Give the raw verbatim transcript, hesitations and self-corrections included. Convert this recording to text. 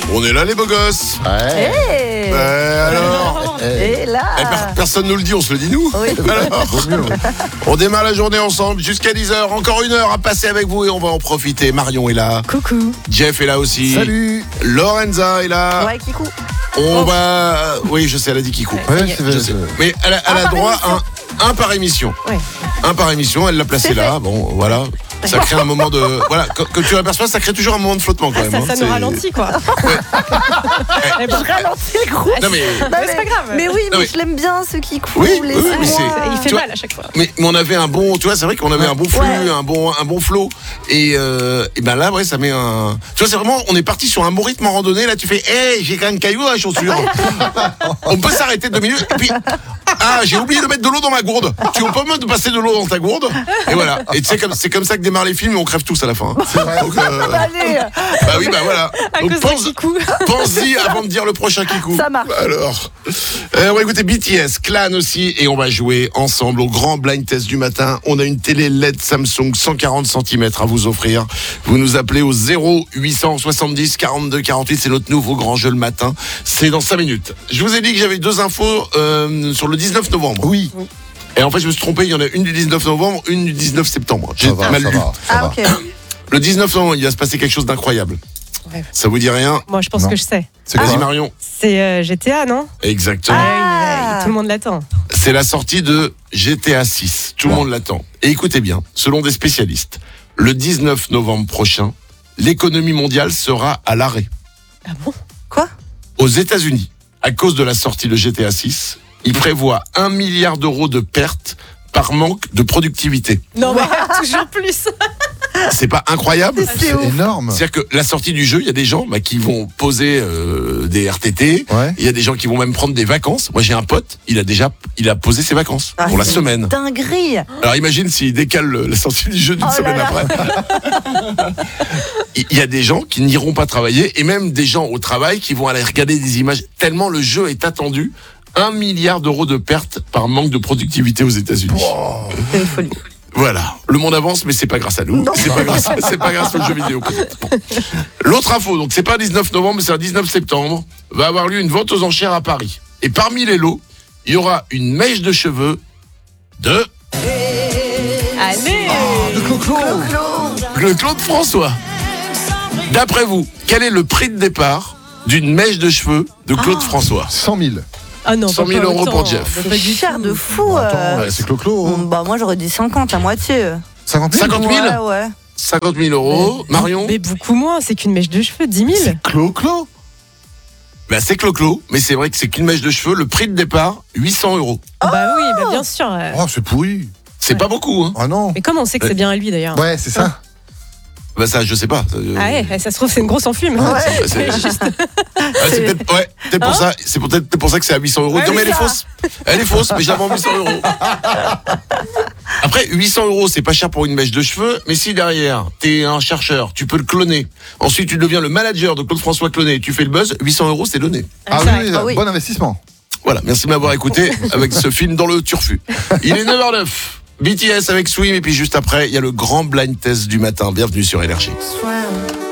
On est là les beaux gosses. Ouais. Hey. Euh, alors Et là. eh, per- Personne nous le dit, on se le dit nous. Oui. Alors, Vaut mieux, ouais. on démarre la journée ensemble jusqu'à dix heures. Encore une heure à passer avec vous et on va en profiter. Marion est là. Coucou. Jeff est là aussi. Salut. Lorenza est là. Ouais, Kikou. On va... Oui, je sais, elle a dit Kikou. Ouais, y est. c'est Je vrai. sais. Mais elle a, elle Un a par droit émission. à un, un par émission. Ouais. Un par émission, elle l'a placé C'est là. fait. Bon, voilà. Ça crée un moment de... Voilà, quand, quand tu l'aperçois, ça crée toujours un moment de flottement quand même. Ça, hein. ça C'est- nous ralentit, quoi. Eh ben, Je ralentis le groupe. Non mais... Non, mais c'est pas grave. Mais oui, Non, mais mais- je l'aime bien ce Kikou. Oui, oui, oui, mais laissez-moi. c'est- Il fait Tu vois- mal à chaque fois. Mais, mais on avait un bon, tu vois, c'est vrai qu'on avait un bon flux, Ouais. un bon, un bon flow, et, euh, et ben là, ouais, ça met un. Tu vois, c'est vraiment, on est parti sur un bon rythme en randonnée. Là, tu fais, hé, j'ai quand même caillou dans la chaussure. On peut s'arrêter deux minutes. Et puis, ah, j'ai oublié de mettre de l'eau dans ma gourde. Tu peux me passer de l'eau dans ta gourde. Et voilà. Et tu sais, comme, c'est comme ça que démarrent les films, et on crève tous à la fin. C'est vrai. Donc, euh, Allez, bah oui, bah voilà. À Donc cause pense, de Kikou. pense-y avant de dire le prochain Kikou. Ça marche. Alors, euh, on va écouter B T S, Clan aussi, et on va jouer ensemble au grand blind test du matin. On a une télé L E D Samsung cent quarante centimètres à vous offrir. Vous nous appelez au zéro huit cent soixante-dix quarante-deux quarante-huit. C'est notre nouveau grand jeu le matin. C'est dans cinq minutes. Je vous ai dit que j'avais deux infos euh, sur le dix-neuf novembre. Oui. Et en fait, je me suis trompé. Il y en a une du dix-neuf novembre, une du dix-neuf septembre. J'ai Ça va, mal ça lu. va, ça Ah, va. ok. Le dix-neuf novembre, il va se passer quelque chose d'incroyable. Ouais. Ça vous dit rien? Moi, je pense Non. que je sais. C'est Vas-y quoi Marion. C'est euh, G T A, non? Exactement. Ah. oui, tout le monde l'attend. C'est la sortie de G T A six. Tout le monde l'attend. Et écoutez bien, selon des spécialistes, le dix-neuf novembre prochain, l'économie mondiale sera à l'arrêt. Ah bon? Quoi? Aux États-Unis, à cause de la sortie de G T A six, ils prévoient un milliard d'euros de pertes par manque de productivité. Non, mais toujours plus. C'est pas incroyable? C'est énorme. C'est-à-dire que la sortie du jeu, il y a des gens bah, qui vont poser euh, des R T T. Ouais. Il y a des gens qui vont même prendre des vacances. Moi, j'ai un pote, il a déjà il a posé ses vacances Ah, pour la c'est semaine. Dinguerie. Alors imagine s'il décale le- la sortie du jeu d'une Oh là semaine là. après. Il y a des gens qui n'iront pas travailler et même des gens au travail qui vont aller regarder des images tellement le jeu est attendu. Un milliard d'euros de pertes par manque de productivité aux États-Unis. C'est une folie. Voilà, le monde avance, mais c'est pas grâce à nous. C'est pas grâce, c'est pas grâce au jeu vidéo. Bon. L'autre info, donc c'est pas le dix-neuf novembre, mais c'est le dix-neuf septembre, va avoir lieu une vente aux enchères à Paris. Et parmi les lots, il y aura une mèche de cheveux de Allez. De Clo-Clo. le Claude François. D'après vous, quel est le prix de départ d'une mèche de cheveux de Claude François? cent mille. Ah non, cent pas mille euros autant. pour Jeff. Pas C'est du cher tout. de fou. Attends, euh. ouais, c'est Clo-Clo. hein. Bah, moi, j'aurais dit cinquante à moitié. cinquante mille. cinquante mille Ouais, ouais. cinquante mille euros. Marion? Mais beaucoup moins, c'est qu'une mèche de cheveux, dix mille. C'est Clo-Clo. Bah, c'est Clo-Clo, mais c'est vrai que c'est qu'une mèche de cheveux. Le prix de départ, huit cents euros. Bah oui, bah bien sûr. euh. Oh, c'est pourri. C'est pas beaucoup, hein. Ah non. Mais comment on sait que c'est bien à lui d'ailleurs? Ouais, c'est ça. Bah, ça, je sais pas. Euh, Ah ouais, ça se trouve, c'est une grosse enfume. Ouais. c'est- Juste. Ah, c'est peut-être ouais, peut-être pour ça, c'est peut-être pour ça que c'est à huit cents euros. Ouais, non mais elle est ça. fausse. Elle est fausse, mais je la vends huit cents euros. Après, huit cents euros, c'est pas cher pour une mèche de cheveux, mais si derrière, t'es un chercheur, tu peux le cloner. Ensuite, tu deviens le manager de Claude François cloné et tu fais le buzz, huit cents euros, c'est donné. Ah c'est oui, vrai. Ah oui. bon investissement. Voilà, merci de m'avoir écouté avec ce film dans le turfu. Il est neuf heures zéro neuf. B T S avec Swim, et puis juste après, il y a le grand blind test du matin. Bienvenue sur Énergie. Swim.